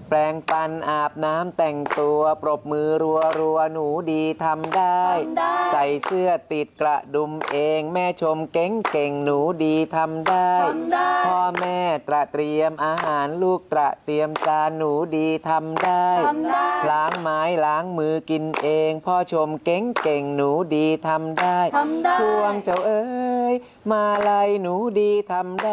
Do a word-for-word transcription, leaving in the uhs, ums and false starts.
แปรงฟันอาบน้ำแต่งตัวปรบมือรัวรัวหนูดีทำได้ใส่เสื้อติดกระดุมเองแม่ชมเก่งเก่งหนูดีทำได้พ่อแม่ตระเตรียมอาหารลูกตระเตรียมจานหนูดีทำได้ล้างไม้ล้างมือกินเองพ่อชมเก่งเก่งหนูดีทำได้พวงเจ้าเอ๋ยมาลัยหนูดีทำได้